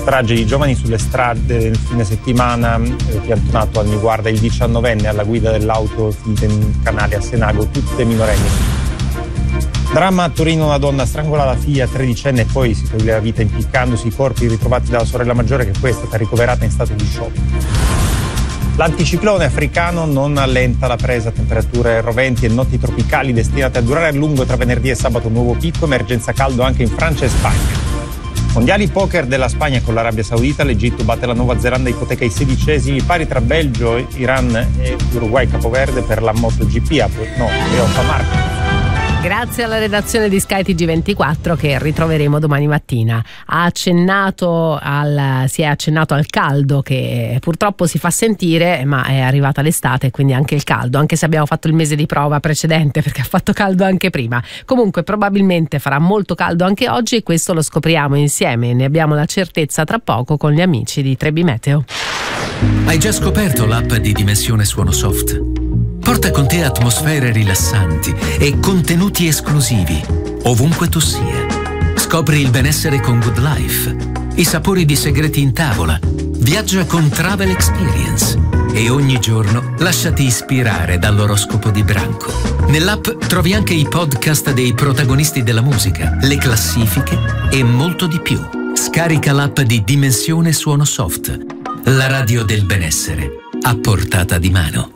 Strage di giovani sulle strade del fine settimana, piantonato a Niguarda il 19enne alla guida dell'auto finita in canale a Senago, tutte minorenni. Dramma a Torino, una donna strangola la figlia 13enne e poi si toglie la vita impiccandosi. I corpi ritrovati dalla sorella maggiore, che poi è stata ricoverata in stato di shock. L'anticiclone africano non allenta la presa, temperature roventi e notti tropicali destinate a durare a lungo tra venerdì e sabato. Nuovo picco, emergenza caldo anche in Francia e Spagna. Mondiali poker della Spagna con l'Arabia Saudita, l'Egitto batte la Nuova Zelanda, ipoteca i 16esimi, pari tra Belgio, Iran e Uruguay Capoverde per la MotoGP. Leonfa Marco. Grazie alla redazione di Sky TG24 che ritroveremo domani mattina. Si è accennato al caldo che purtroppo si fa sentire, ma è arrivata l'estate, quindi anche il caldo, anche se abbiamo fatto il mese di prova precedente perché ha fatto caldo anche prima. Comunque probabilmente farà molto caldo anche oggi e questo lo scopriamo insieme, ne abbiamo la certezza tra poco con gli amici di Trebi Meteo. Hai già scoperto l'app di Dimensione Suono Soft? Porta con te atmosfere rilassanti e contenuti esclusivi, ovunque tu sia. Scopri il benessere con Good Life, i sapori di segreti in tavola, viaggia con Travel Experience e ogni giorno lasciati ispirare dall'oroscopo di Branco. Nell'app trovi anche i podcast dei protagonisti della musica, le classifiche e molto di più. Scarica l'app di Dimensione Suono Soft, la radio del benessere, a portata di mano.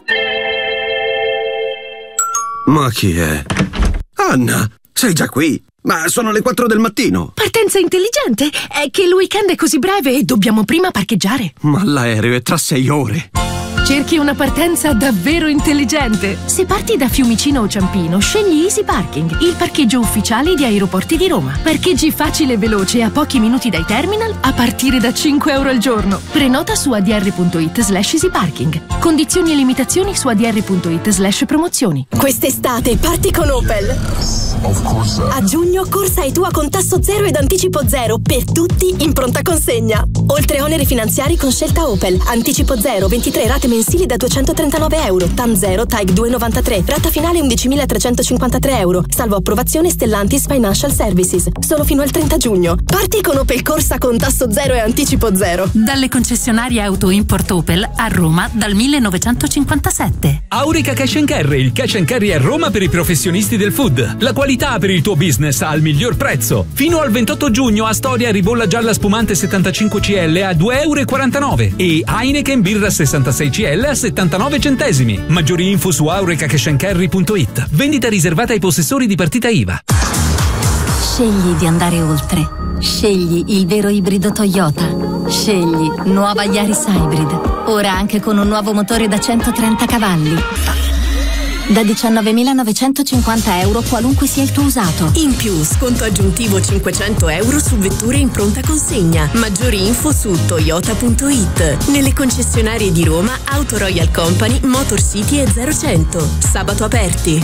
Ma chi è? Anna, sei già qui? Ma sono le 4 del mattino. Partenza intelligente? È che il weekend è così breve e dobbiamo prima parcheggiare. Ma l'aereo è tra 6 ore. Cerchi una partenza davvero intelligente? Se parti da Fiumicino o Ciampino, scegli Easy Parking, il parcheggio ufficiale di Aeroporti di Roma. Parcheggi facile e veloce a pochi minuti dai terminal a partire da 5 euro al giorno. Prenota su adr.it/easyparking. Condizioni e limitazioni su adr.it/promozioni. Quest'estate parti con Opel. A giugno corsa e tua con tasso zero ed anticipo zero per tutti in pronta consegna. Oltre oneri finanziari con scelta Opel. Anticipo zero, 23 rate mensili da 239 euro. TAN 0, TAG 2,93. Rata finale 11.353 euro. Salvo approvazione Stellantis Financial Services. Solo fino al 30 giugno. Parti con Opel Corsa con tasso zero e anticipo zero. Dalle concessionarie auto import Opel a Roma dal 1957. Aurica Cash & Carry, il cash and carry a Roma per i professionisti del food. La qualità per il tuo business al miglior prezzo. Fino al 28 giugno a Storia ribolla gialla spumante 75 CL a 2,49 euro e Heineken birra 66 CL a 79 centesimi. Maggiori info su auricacashandcarry.it. Vendita riservata ai possessori di partita IVA. Scegli di andare oltre. Scegli il vero ibrido Toyota. Scegli nuova Yaris Hybrid. Ora anche con un nuovo motore da 130 cavalli. Da 19.950 euro qualunque sia il tuo usato. In più, sconto aggiuntivo 500 euro su vetture in pronta consegna. Maggiori info su toyota.it. Nelle concessionarie di Roma, Auto Royal Company, Motor City e 0100. Sabato aperti.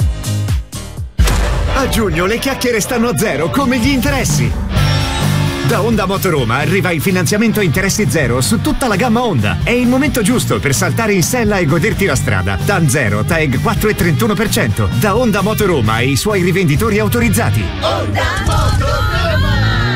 A giugno le chiacchiere stanno a zero come gli interessi. Da Honda Motoroma arriva il finanziamento a interessi zero su tutta la gamma Honda. È il momento giusto per saltare in sella e goderti la strada. TAN 0, TAG 4,31%. Da Honda Motoroma e i suoi rivenditori autorizzati. Honda Motoroma.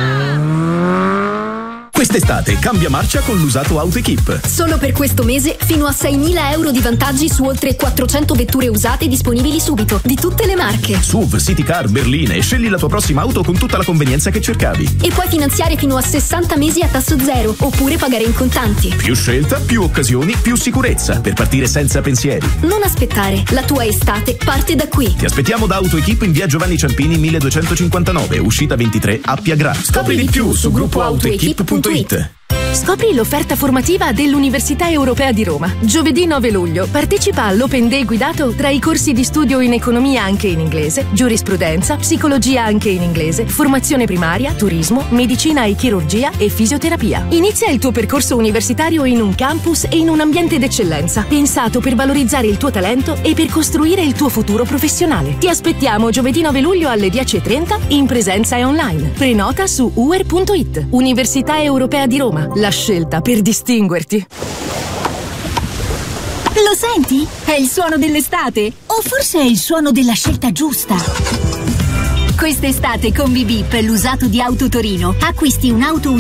Quest'estate cambia marcia con l'usato AutoEquip. Solo per questo mese fino a 6.000 euro di vantaggi su oltre 400 vetture usate disponibili subito, di tutte le marche. SUV, City Car, berline. Scegli la tua prossima auto con tutta la convenienza che cercavi. E puoi finanziare fino a 60 mesi a tasso zero, oppure pagare in contanti. Più scelta, più occasioni, più sicurezza per partire senza pensieri. Non aspettare, la tua estate parte da qui. Ti aspettiamo da AutoEquip in via Giovanni Ciampini 1259, uscita 23, Appia Gra. Scopri di più su gruppoautoequip.it. Scopri l'offerta formativa dell'Università Europea di Roma. Giovedì 9 luglio partecipa all'Open Day guidato tra i corsi di studio in economia anche in inglese, giurisprudenza, psicologia anche in inglese, formazione primaria, turismo, medicina e chirurgia e fisioterapia. Inizia il tuo percorso universitario in un campus e in un ambiente d'eccellenza, pensato per valorizzare il tuo talento e per costruire il tuo futuro professionale. Ti aspettiamo giovedì 9 luglio alle 10:30 in presenza e online. Prenota su uer.it. Università Europea di Roma. La scelta per distinguerti. Lo senti? È il suono dell'estate? O forse è il suono della scelta giusta? Quest'estate con Bip l'usato di Auto Torino acquisti un'auto